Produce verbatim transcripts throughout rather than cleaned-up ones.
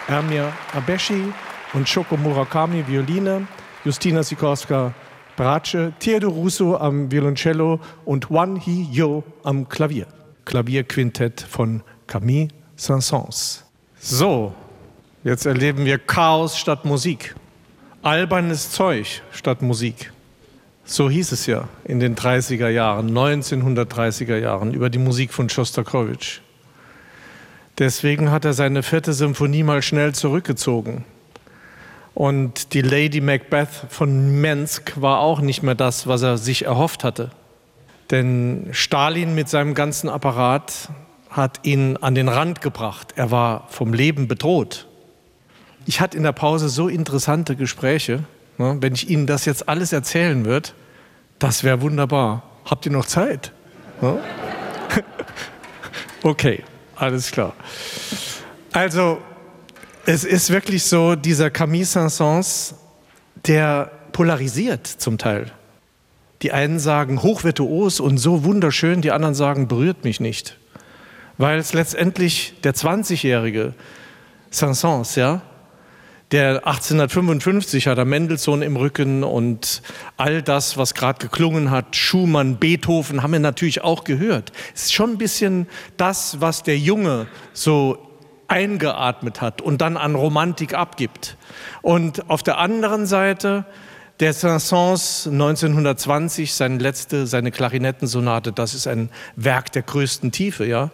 Ermir Abeshi und Shoko Murakami Violine, Justina Sikorska Bratsche, Theodor Russo am Violoncello und Wan Hee-yo am Klavier. Klavierquintett von Camille Saint-Saëns. So, jetzt erleben wir Chaos statt Musik. Albernes Zeug statt Musik. So hieß es ja in den dreißiger Jahren, neunzehnhundertdreißiger Jahren, über die Musik von Schostakowitsch. Deswegen hat er seine vierte Symphonie mal schnell zurückgezogen. Und die Lady Macbeth von Mensk war auch nicht mehr das, was er sich erhofft hatte. Denn Stalin mit seinem ganzen Apparat hat ihn an den Rand gebracht. Er war vom Leben bedroht. Ich hatte in der Pause so interessante Gespräche. Ne? Wenn ich Ihnen das jetzt alles erzählen würde, das wäre wunderbar. Habt ihr noch Zeit? Ne? Okay, alles klar. Also, es ist wirklich so, dieser Camille Saint-Saëns, der polarisiert zum Teil. Die einen sagen hochvirtuos und so wunderschön, die anderen sagen, berührt mich nicht. Weil es letztendlich der zwanzigjährige Saint-Saëns, ja, der achtzehnhundertfünfundfünfzig hat er Mendelssohn im Rücken und all das, was gerade geklungen hat, Schumann, Beethoven, haben wir natürlich auch gehört. Es ist schon ein bisschen das, was der Junge so eingeatmet hat und dann an Romantik abgibt. Und auf der anderen Seite der Saint-Saëns neunzehnhundertzwanzig, seine letzte, seine Klarinettensonate, das ist ein Werk der größten Tiefe, ja.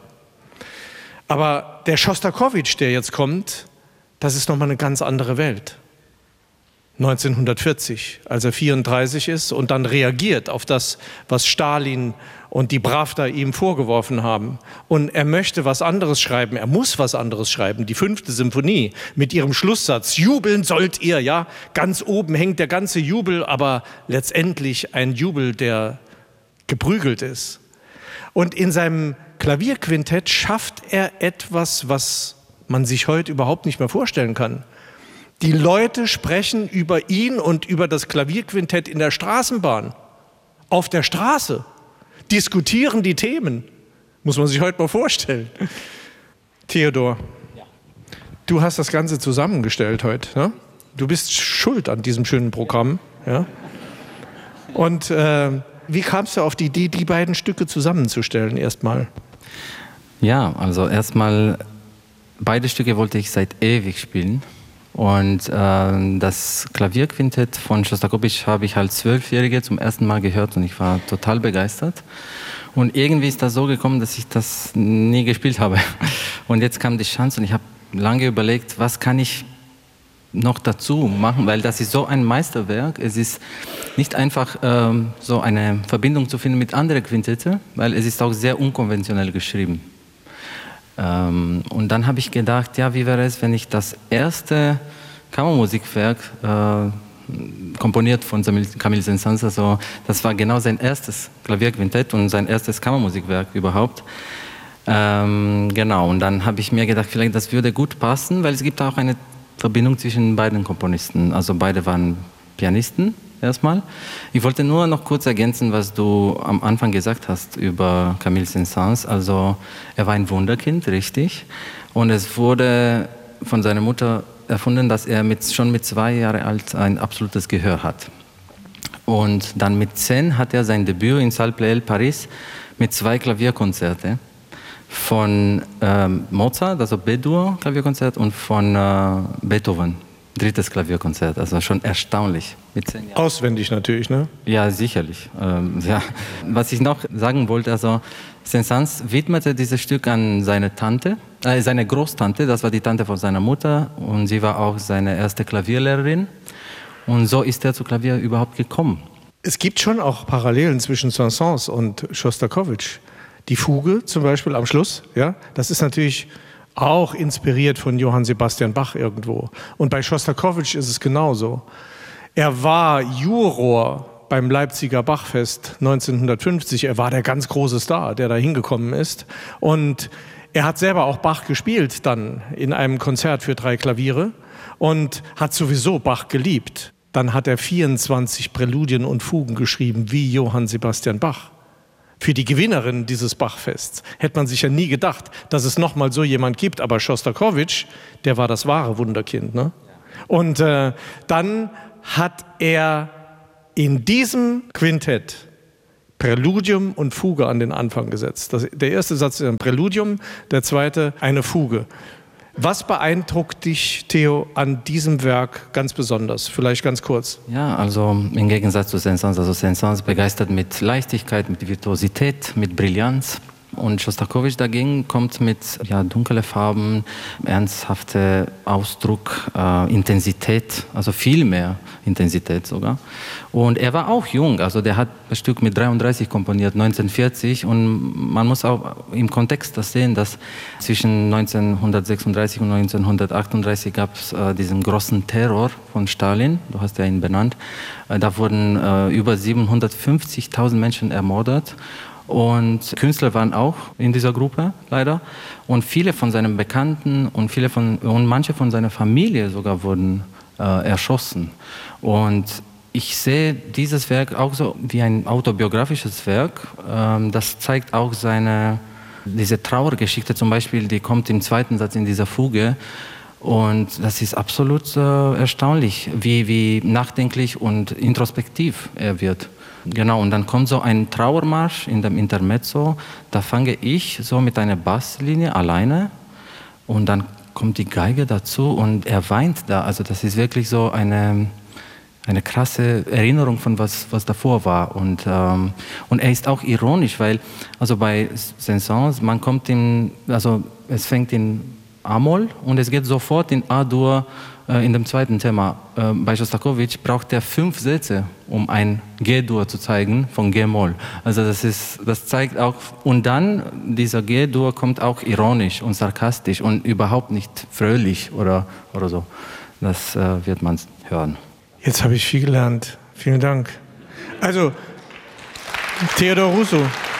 Aber der Schostakowitsch, der jetzt kommt, das ist nochmal eine ganz andere Welt. neunzehnhundertvierzig, als er vierunddreißig ist und dann reagiert auf das, was Stalin und die Pravda ihm vorgeworfen haben. Und er möchte was anderes schreiben, er muss was anderes schreiben. Die fünfte Symphonie mit ihrem Schlusssatz, jubeln sollt ihr, ja, ganz oben hängt der ganze Jubel, aber letztendlich ein Jubel, der geprügelt ist. Und in seinem Klavierquintett schafft er etwas, was man sich heute überhaupt nicht mehr vorstellen kann. Die Leute sprechen über ihn und über das Klavierquintett in der Straßenbahn, auf der Straße, diskutieren die Themen. Muss man sich heute mal vorstellen. Theodor, ja. Du hast das Ganze zusammengestellt heute. Ne? Du bist schuld an diesem schönen Programm. Ja? Und äh, wie kamst du auf die Idee, die beiden Stücke zusammenzustellen erstmal? Ja, also erstmal, beide Stücke wollte ich seit ewig spielen. Und äh, das Klavierquintett von Schostakowitsch habe ich als Zwölfjährige zum ersten Mal gehört und ich war total begeistert. Und irgendwie ist das so gekommen, dass ich das nie gespielt habe. Und jetzt kam die Chance und ich habe lange überlegt, was kann ich noch dazu machen, weil das ist so ein Meisterwerk. Es ist nicht einfach ähm, so eine Verbindung zu finden mit anderen Quintette, weil es ist auch sehr unkonventionell geschrieben. Ähm, und dann habe ich gedacht, ja, wie wäre es, wenn ich das erste Kammermusikwerk äh, komponiert von Camille Saint-Saëns, also das war genau sein erstes Klavierquintett und sein erstes Kammermusikwerk überhaupt. Ähm, genau, und dann habe ich mir gedacht, vielleicht das würde gut passen, weil es gibt auch eine Verbindung zwischen beiden Komponisten. Also beide waren Pianisten erstmal. Ich wollte nur noch kurz ergänzen, was du am Anfang gesagt hast über Camille Saint-Saëns. Also er war ein Wunderkind, richtig. Und es wurde von seiner Mutter erfunden, dass er mit, schon mit zwei Jahren alt ein absolutes Gehör hat. Und dann mit zehn hat er sein Debüt in Salle Pleyel Paris mit zwei Klavierkonzerten von ähm, Mozart, also B-Dur Klavierkonzert, und von äh, Beethoven, drittes Klavierkonzert, also schon erstaunlich. Mit zehn Jahren. Auswendig natürlich, ne? Ja, sicherlich. Ähm, ja. Was ich noch sagen wollte, also Saint-Saëns widmete dieses Stück an seine Tante, äh, seine Großtante, das war die Tante von seiner Mutter und sie war auch seine erste Klavierlehrerin und so ist er zu Klavier überhaupt gekommen. Es gibt schon auch Parallelen zwischen Saint-Saëns und Schostakowitsch. Die Fuge zum Beispiel am Schluss, ja, das ist natürlich auch inspiriert von Johann Sebastian Bach irgendwo. Und bei Schostakowitsch ist es genauso. Er war Juror beim Leipziger Bachfest neunzehnhundertfünfzig. Er war der ganz große Star, der da hingekommen ist. Und er hat selber auch Bach gespielt dann in einem Konzert für drei Klaviere und hat sowieso Bach geliebt. Dann hat er vierundzwanzig Präludien und Fugen geschrieben wie Johann Sebastian Bach. für die Gewinnerin dieses Bachfests. Hätte man sich ja nie gedacht, dass es noch mal so jemand gibt. Aber Schostakowitsch, der war das wahre Wunderkind. Ne? Und äh, dann hat er in diesem Quintett Präludium und Fuge an den Anfang gesetzt. Das, der erste Satz ist ein Präludium, der zweite eine Fuge. Was beeindruckt dich, Theo, an diesem Werk ganz besonders? Vielleicht ganz kurz. Ja, also im Gegensatz zu Saint-Saëns, also Saint-Saëns begeistert mit Leichtigkeit, mit Virtuosität, mit Brillanz. Und Schostakowitsch dagegen kommt mit ja, dunklen Farben, ernsthafter Ausdruck, äh, Intensität, also viel mehr Intensität sogar. Und er war auch jung, also der hat das Stück mit dreiunddreißig komponiert, neunzehnhundertvierzig. Und man muss auch im Kontext das sehen, dass zwischen neunzehnhundertsechsunddreißig und neunzehnhundertachtunddreißig gab es äh, diesen großen Terror von Stalin, du hast ja ihn benannt. Äh, da wurden äh, über siebenhundertfünfzigtausend Menschen ermordet. Und Künstler waren auch in dieser Gruppe, leider. Und viele von seinen Bekannten und, viele von, und manche von seiner Familie sogar wurden äh, erschossen. Und ich sehe dieses Werk auch so wie ein autobiografisches Werk. Ähm, das zeigt auch seine, diese Trauergeschichte zum Beispiel, die kommt im zweiten Satz in dieser Fuge. Und das ist absolut äh, erstaunlich, wie, wie nachdenklich und introspektiv er wird. Genau, und dann kommt so ein Trauermarsch in dem Intermezzo. Da fange ich so mit einer Basslinie alleine und dann kommt die Geige dazu und er weint da. Also das ist wirklich so eine, eine krasse Erinnerung von was, was davor war. Und, ähm, und er ist auch ironisch, weil also bei Saint-Saëns, man kommt in, also es fängt in A-Moll und es geht sofort in A-Dur äh, in dem zweiten Thema. Äh, bei Schostakowitsch braucht er fünf Sätze, um ein G-Dur zu zeigen von G-Moll. Also das ist, das zeigt auch, und dann dieser G-Dur kommt auch ironisch und sarkastisch und überhaupt nicht fröhlich oder, oder so. Das äh, wird man hören. Jetzt habe ich viel gelernt. Vielen Dank. Also, Theodor Rousseau.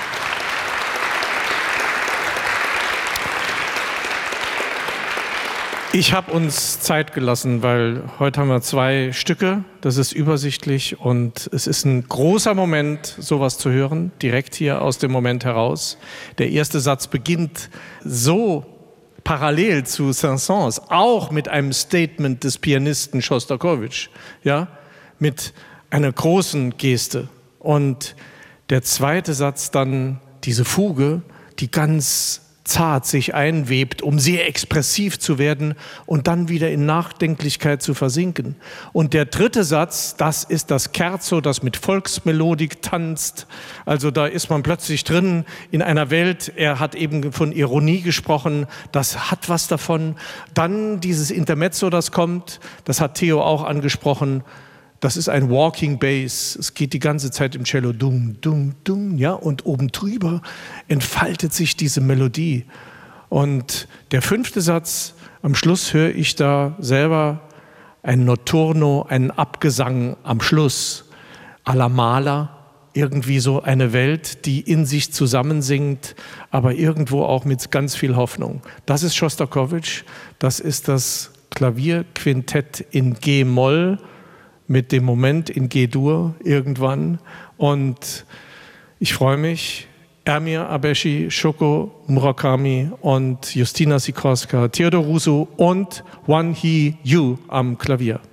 Ich habe uns Zeit gelassen, weil heute haben wir zwei Stücke, das ist übersichtlich und es ist ein großer Moment, sowas zu hören, direkt hier aus dem Moment heraus. Der erste Satz beginnt so parallel zu Saint-Saëns, auch mit einem Statement des Pianisten Schostakowitsch, ja, mit einer großen Geste. Und der zweite Satz dann, diese Fuge, die ganz zart sich einwebt, um sehr expressiv zu werden und dann wieder in Nachdenklichkeit zu versinken. Und der dritte Satz, das ist das Scherzo, das mit Volksmelodik tanzt. Also da ist man plötzlich drin in einer Welt, er hat eben von Ironie gesprochen, das hat was davon. Dann dieses Intermezzo, das kommt, das hat Theo auch angesprochen, das ist ein Walking Bass. Es geht die ganze Zeit im Cello dumm, dumm, dumm, ja, und oben drüber entfaltet sich diese Melodie. Und der fünfte Satz, am Schluss höre ich da selber ein Notturno, einen Abgesang am Schluss, alla Mahler, irgendwie so eine Welt, die in sich zusammensingt, aber irgendwo auch mit ganz viel Hoffnung. Das ist Schostakowitsch, das ist das Klavierquintett in G-Moll, mit dem Moment in G-Dur irgendwann. Und ich freue mich, Ermir Abeshi, Shoko Murakami und Justyna Sikorska, Theodor Rousseau und Wan Hee Yu am Klavier.